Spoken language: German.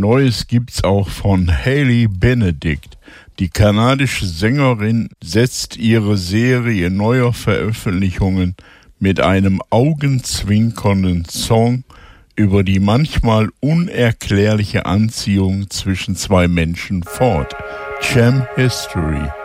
Neues gibt's auch von Hailey Benedict. Die kanadische Sängerin setzt ihre Serie neuer Veröffentlichungen mit einem augenzwinkernden Song über die manchmal unerklärliche Anziehung zwischen zwei Menschen fort. Jam History.